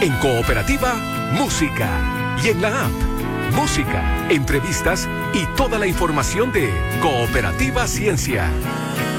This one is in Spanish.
En Cooperativa, música. Y en la app, música, entrevistas y toda la información de Cooperativa Ciencia.